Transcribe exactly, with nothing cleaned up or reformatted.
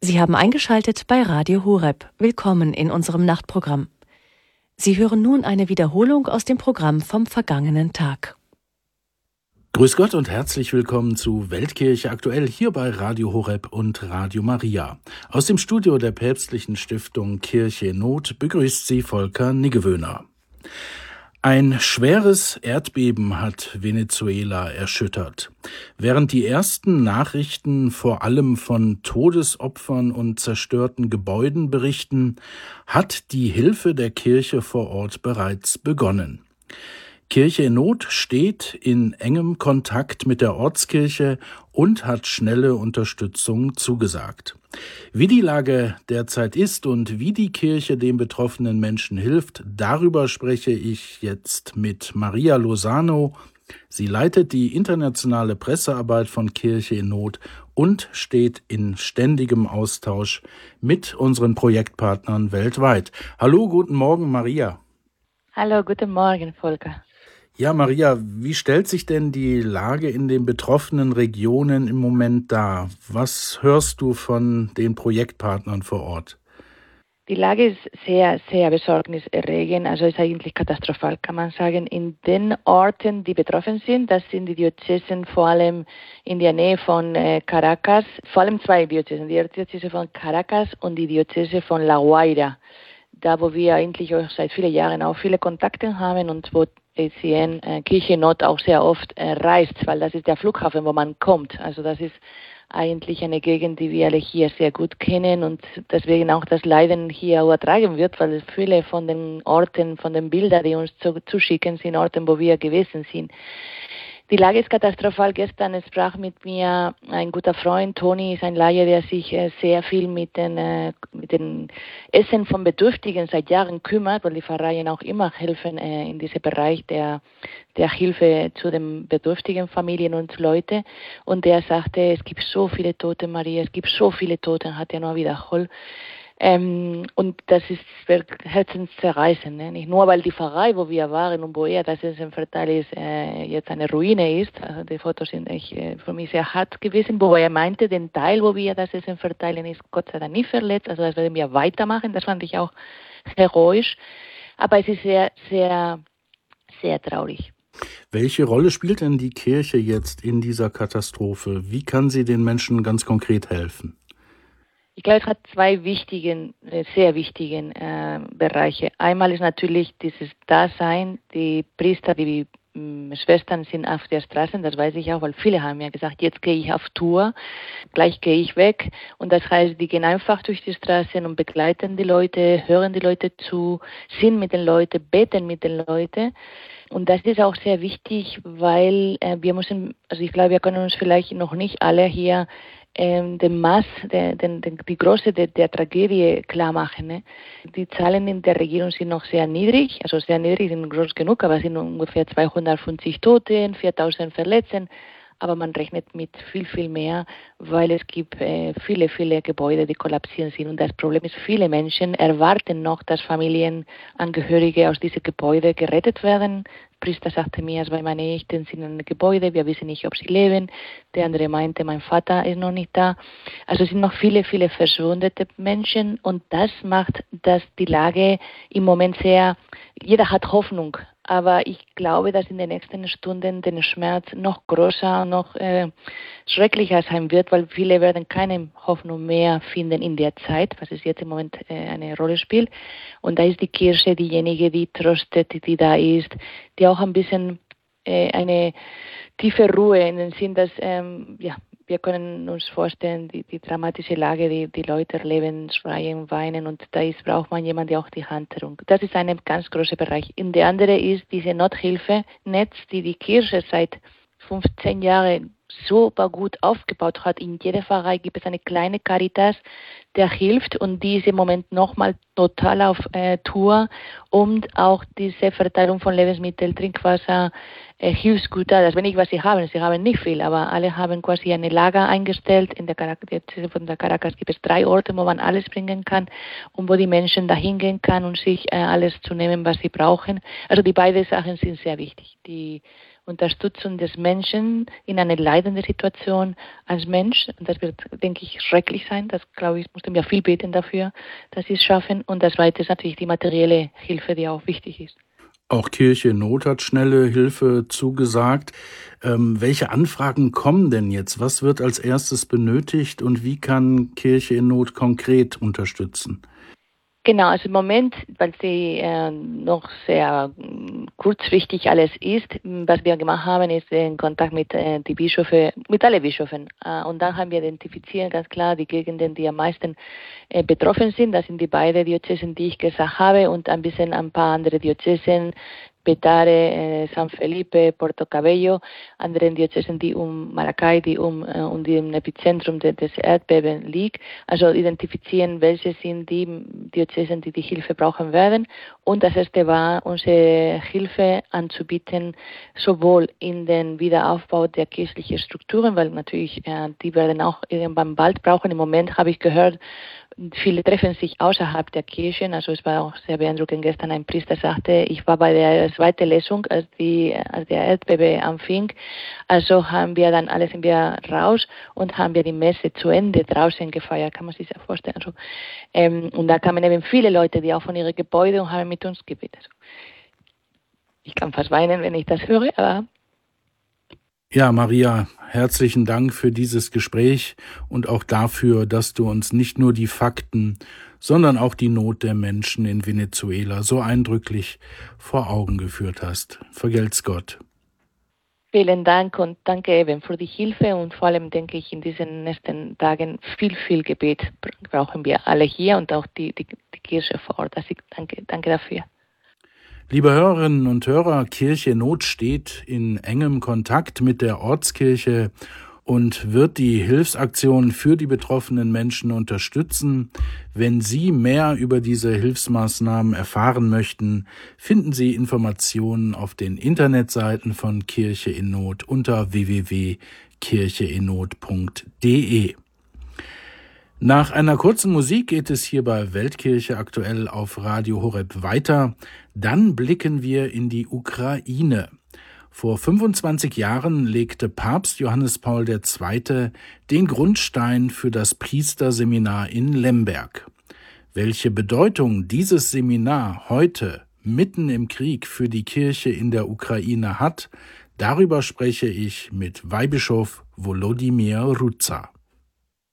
Sie haben eingeschaltet bei Radio Horeb. Willkommen in unserem Nachtprogramm. Sie hören nun eine Wiederholung aus dem Programm vom vergangenen Tag. Grüß Gott und herzlich willkommen zu Weltkirche aktuell hier bei Radio Horeb und Radio Maria. Aus dem Studio der Päpstlichen Stiftung Kirche in Not begrüßt Sie Volker Niggewöhner. Ein schweres Erdbeben hat Venezuela erschüttert. Während die ersten Nachrichten vor allem von Todesopfern und zerstörten Gebäuden berichten, hat die Hilfe der Kirche vor Ort bereits begonnen. Kirche in Not steht in engem Kontakt mit der Ortskirche und hat schnelle Unterstützung zugesagt. Wie die Lage derzeit ist und wie die Kirche den betroffenen Menschen hilft, darüber spreche ich jetzt mit Maria Lozano. Sie leitet die internationale Pressearbeit von Kirche in Not und steht in ständigem Austausch mit unseren Projektpartnern weltweit. Hallo, guten Morgen, Maria. Hallo, guten Morgen, Volker. Ja, Maria, wie stellt sich denn die Lage in den betroffenen Regionen im Moment dar? Was hörst du von den Projektpartnern vor Ort? Die Lage ist sehr, sehr besorgniserregend, also ist eigentlich katastrophal, kann man sagen. In den Orten, die betroffen sind, das sind die Diözesen vor allem in der Nähe von äh, Caracas, vor allem zwei Diözesen, die Diözese von Caracas und die Diözese von La Guaira, da wo wir eigentlich auch seit vielen Jahren auch viele Kontakte haben und wo Sie sehen, äh, Kirche in Not auch sehr oft äh, reist, weil das ist der Flughafen, wo man kommt. Also das ist eigentlich eine Gegend, die wir alle hier sehr gut kennen und deswegen auch das Leiden hier übertragen wird, weil viele von den Orten, von den Bildern, die uns zu, zuschicken, sind Orten, wo wir gewesen sind. Die Lage ist katastrophal. Gestern sprach mit mir ein guter Freund, Toni ist ein Laie, der sich sehr viel mit den, mit den Essen von Bedürftigen seit Jahren kümmert, weil die Pfarreien auch immer helfen in diesem Bereich der, der Hilfe zu den bedürftigen Familien und Leute. Und der sagte, es gibt so viele Tote, Maria, es gibt so viele Tote, hat er nur wiederholt. Ähm, und das ist herzenszerreißend, ne? Nicht nur, weil die Pfarrei, wo wir waren und wo er das Essenverteil ist, äh, jetzt eine Ruine ist. Also die Fotos sind echt äh, für mich sehr hart gewesen, wobei er meinte, den Teil, wo wir das Essen verteilen, ist Gott sei Dank nicht verletzt. Also das werden wir weitermachen. Das fand ich auch heroisch. Aber es ist sehr, sehr, sehr traurig. Welche Rolle spielt denn die Kirche jetzt in dieser Katastrophe? Wie kann sie den Menschen ganz konkret helfen? Ich glaube, es hat zwei wichtigen, sehr wichtigen äh, Bereiche. Einmal ist natürlich dieses Dasein, die Priester, die äh, Schwestern sind auf der Straße, das weiß ich auch, weil viele haben ja gesagt, jetzt gehe ich auf Tour, gleich gehe ich weg. Und das heißt, die gehen einfach durch die Straßen und begleiten die Leute, hören die Leute zu, sind mit den Leuten, beten mit den Leuten. Und das ist auch sehr wichtig, weil äh, wir müssen, also ich glaube, wir können uns vielleicht noch nicht alle hier Ähm, den Maß, den, den, den, die Größe der, der Tragödie klar machen. Ne? Die Zahlen in der Regierung sind noch sehr niedrig, also sehr niedrig, sind groß genug, aber es sind ungefähr zweihundertfünfzig Tote, viertausend Verletzten, aber man rechnet mit viel, viel mehr, weil es gibt äh, viele, viele Gebäude, die kollapsieren sind. Und das Problem ist, viele Menschen erwarten noch, dass Familienangehörige aus diesen Gebäuden gerettet werden. Der Priester sagte mir, zwei meine Eltern sind in einem Gebäude, wir wissen nicht, ob sie leben. Der andere meinte, mein Vater ist noch nicht da. Also es sind noch viele, viele verschwundene Menschen und das macht, dass die Lage im Moment sehr, jeder hat Hoffnung, aber ich glaube, dass in den nächsten Stunden der Schmerz noch größer, noch äh, schrecklicher sein wird, weil viele werden keine Hoffnung mehr finden in der Zeit, was es jetzt im Moment äh, eine Rolle spielt. Und da ist die Kirche diejenige, die tröstet, die da ist, die auch ein bisschen äh, eine tiefe Ruhe in den Sinn, dass ähm, ja, wir können uns vorstellen, die, die dramatische Lage, die die Leute erleben, schreien, weinen und da ist, braucht man jemanden, der auch die Hand hält. Das ist ein ganz großer Bereich. Und der andere ist diese Nothilfe-Netz, die die Kirche seit fünfzehn Jahren super gut aufgebaut hat. In jeder Pfarrei gibt es eine kleine Caritas, der hilft und die ist im Moment nochmal total auf äh, Tour und auch diese Verteilung von Lebensmitteln, Trinkwasser, äh, Hilfsgüter, das wenig, was sie haben. Sie haben nicht viel, aber alle haben quasi eine Lager eingestellt. In der Caracas, von der Caracas gibt es drei Orte, wo man alles bringen kann und wo die Menschen da hingehen kann und sich äh, alles zu nehmen, was sie brauchen. Also die beiden Sachen sind sehr wichtig. Die Unterstützung des Menschen in einer leidenden Situation als Mensch. Und das wird, denke ich, schrecklich sein. Das, glaube ich, mussten wir viel beten dafür, dass sie es schaffen. Und das Zweite ist natürlich die materielle Hilfe, die auch wichtig ist. Auch Kirche in Not hat schnelle Hilfe zugesagt. Ähm, welche Anfragen kommen denn jetzt? Was wird als erstes benötigt und wie kann Kirche in Not konkret unterstützen? Genau, also im Moment, weil sie äh, noch sehr äh, kurzfristig alles ist, was wir gemacht haben, ist in Kontakt mit äh, die Bischöfe, mit allen Bischöfen. Äh, und dann haben wir identifiziert ganz klar die Gegenden, die am meisten äh, betroffen sind. Das sind die beiden Diözesen, die ich gesagt habe, und ein bisschen ein paar andere Diözesen, Petare, San Felipe, Porto Cabello, anderen Diözesen, die um Maracay, die um, äh, um dem Epizentrum de, des Erdbebens liegt. Also identifizieren, welche sind die Diözesen, die die Hilfe brauchen werden. Und das erste war, unsere Hilfe anzubieten, sowohl in den Wiederaufbau der kirchlichen Strukturen, weil natürlich äh, die werden auch irgendwann bald brauchen. Im Moment habe ich gehört, viele treffen sich außerhalb der Kirchen. Also es war auch sehr beeindruckend. Gestern ein Priester sagte, ich war bei der zweiten Lesung, als, die, als der Erdbeben anfing. Also haben wir dann alle sind wir raus und haben wir die Messe zu Ende draußen gefeiert. Kann man sich das vorstellen. Also, ähm, und da kamen eben viele Leute, die auch von ihren Gebäuden und haben mit uns gebetet. Also, ich kann fast weinen, wenn ich das höre, aber... Ja, Maria, herzlichen Dank für dieses Gespräch und auch dafür, dass du uns nicht nur die Fakten, sondern auch die Not der Menschen in Venezuela so eindrücklich vor Augen geführt hast. Vergelt's Gott. Vielen Dank und danke eben für die Hilfe und vor allem denke ich, in diesen nächsten Tagen viel, viel Gebet brauchen wir alle hier und auch die, die, die Kirche vor Ort. Also danke, danke dafür. Liebe Hörerinnen und Hörer, Kirche in Not steht in engem Kontakt mit der Ortskirche und wird die Hilfsaktion für die betroffenen Menschen unterstützen. Wenn Sie mehr über diese Hilfsmaßnahmen erfahren möchten, finden Sie Informationen auf den Internetseiten von Kirche in Not unter w w w punkt kirche in not punkt d e. Nach einer kurzen Musik geht es hier bei Weltkirche aktuell auf Radio Horeb weiter. Dann blicken wir in die Ukraine. Vor fünfundzwanzig Jahren legte Papst Johannes Paul der Zweite den Grundstein für das Priesterseminar in Lemberg. Welche Bedeutung dieses Seminar heute mitten im Krieg für die Kirche in der Ukraine hat, darüber spreche ich mit Weihbischof Volodymyr Rudza.